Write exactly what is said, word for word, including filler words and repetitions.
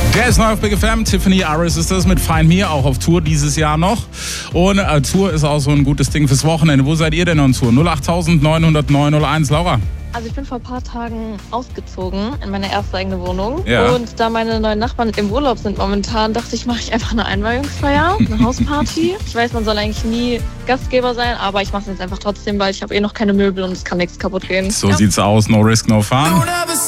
Der ist neu auf Big F M. Tiffany Aris ist das mit Find Me, auch auf Tour dieses Jahr noch. Und äh, Tour ist auch so ein gutes Ding fürs Wochenende. Wo seid ihr denn on Tour? null acht neun null neun null eins. Laura? Also ich bin vor ein paar Tagen ausgezogen in meine erste eigene Wohnung. Ja. Und da meine neuen Nachbarn im Urlaub sind momentan, dachte ich, mache ich einfach eine Einweihungsfeier, eine Hausparty. Ich weiß, man soll eigentlich nie Gastgeber sein, aber ich mache es jetzt einfach trotzdem, weil ich habe eh noch keine Möbel und es kann nichts kaputt gehen. So ja. sieht's aus. No risk, no fun.